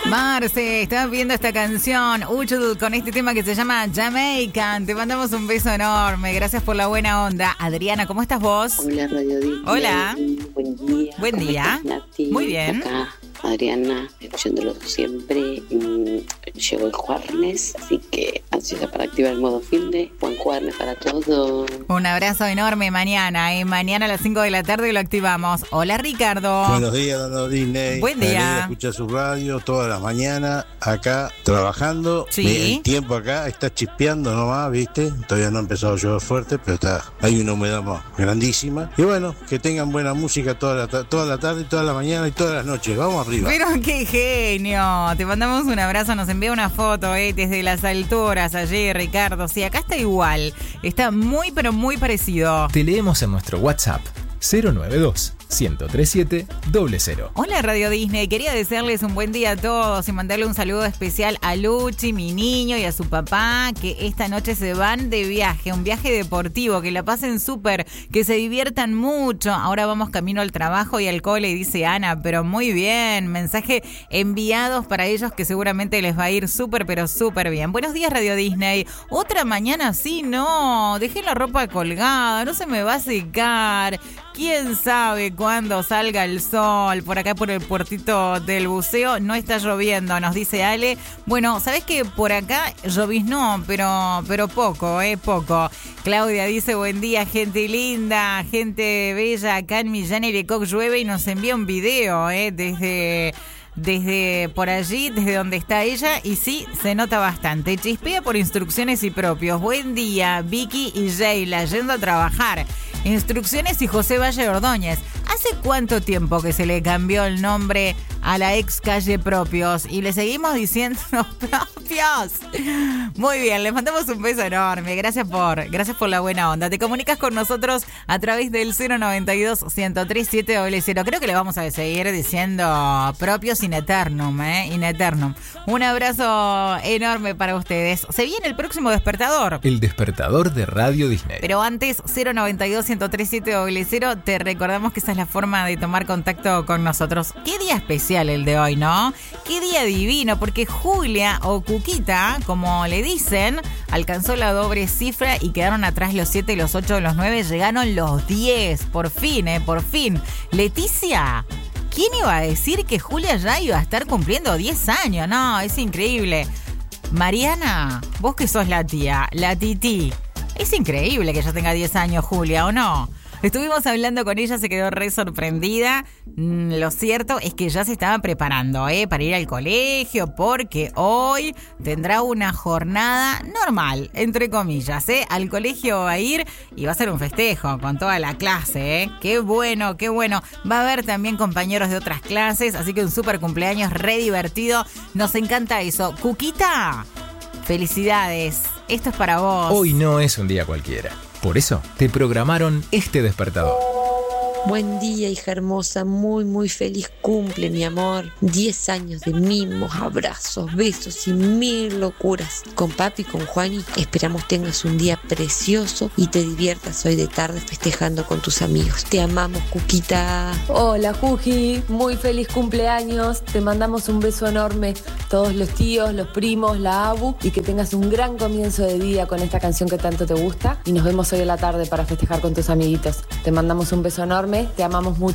Marce, estás viendo esta canción, Uchud, con este tema que se llama Jamaican. Te mandamos un beso enorme. Gracias por la buena onda. Adriana, ¿cómo estás vos? Hola, Radio Disney. Hola. Buen día. Buen día. ¿Cómo estás, Nati? Muy bien. Acá, Adriana, escuchándolo siempre. Llegó el jueves, así que ansiosa para activar el modo finde. Buen jueves para todos. Un abrazo enorme mañana. Mañana a las 5 de la tarde lo activamos. Hola, Ricardo. Buenos días, Radio Disney. Buen día. Escucha su radio todas las mañanas, acá trabajando. Sí. El tiempo acá está chispeando nomás, ¿viste? Todavía no ha empezado a llover fuerte, pero hay una humedad grandísima. Y bueno, que tengan buena música toda la tarde, toda la mañana y todas las noches. Vamos arriba. Pero qué genio. Te mandamos un abrazo. Nos envía una foto desde las alturas allí, Ricardo. Sí, acá está igual. Está muy, pero muy parecido. Te leemos en nuestro WhatsApp 092-1037-00. Hola, Radio Disney. Quería desearles un buen día a todos y mandarle un saludo especial a Luchi, mi niño, y a su papá, que esta noche se van de viaje, un viaje deportivo, que la pasen súper, que se diviertan mucho. Ahora vamos camino al trabajo y al cole, dice Ana, pero muy bien. Mensaje enviados para ellos que seguramente les va a ir súper, pero súper bien. Buenos días, Radio Disney. Otra mañana así, no. Dejé la ropa colgada, no se me va a secar. ¿Quién sabe cuándo salga el sol? Por acá, por el puertito del buceo, no está lloviendo, nos dice Ale. Bueno, ¿sabés que por acá lloviznó? Pero poco, poco. Claudia dice, buen día, gente linda, gente bella. Acá en Millán y Lecoq llueve y nos envía un video, desde por allí, desde donde está ella, y sí, se nota bastante. Chispea por instrucciones y propios. Buen día, Vicky y Sheila, yendo a trabajar. Instrucciones y José Valle Ordóñez. ¿Hace cuánto tiempo que se le cambió el nombre a la ex calle Propios? Y le seguimos diciendo Propios. Muy bien, les mandamos un beso enorme. Gracias por la buena onda. Te comunicas con nosotros a través del 092-103-700. Creo que le vamos a seguir diciendo Propios in eternum, in eternum. Un abrazo enorme para ustedes. Se viene el próximo despertador. El despertador de Radio Disney. Pero antes, 092-103-700. Te recordamos que esa es la forma de tomar contacto con nosotros. Qué día especial el de hoy, ¿no? Qué día divino, porque Julia o Cuquita, como le dicen, alcanzó la doble cifra y quedaron atrás los 7, los 8, los 9, llegaron los 10. Por fin, por fin. Leticia, ¿quién iba a decir que Julia ya iba a estar cumpliendo 10 años? No, es increíble. Mariana, vos que sos la tía, la tití. Es increíble que ya tenga 10 años Julia, ¿o no? Estuvimos hablando con ella, se quedó re sorprendida. Lo cierto es que ya se estaba preparando para ir al colegio, porque hoy tendrá una jornada normal, entre comillas. Al colegio va a ir y va a ser un festejo con toda la clase. Qué bueno, qué bueno. Va a haber también compañeros de otras clases, así que un súper cumpleaños re divertido. Nos encanta eso. Cuquita, felicidades. Esto es para vos. Hoy no es un día cualquiera. Por eso te programaron este despertador. Buen día, hija hermosa, muy feliz cumple, mi amor. 10 años de mimos, abrazos, besos y 1000 locuras. Con papi y con Juani esperamos tengas un día precioso y te diviertas hoy de tarde festejando con tus amigos. Te amamos, Cuquita. Hola, Juji, muy feliz cumpleaños. Te mandamos un beso enorme, todos los tíos, los primos, la Abu, y que tengas un gran comienzo de día con esta canción que tanto te gusta. Y nos vemos hoy a la tarde para festejar con tus amiguitos. Te mandamos un beso enorme. Te amamos mucho.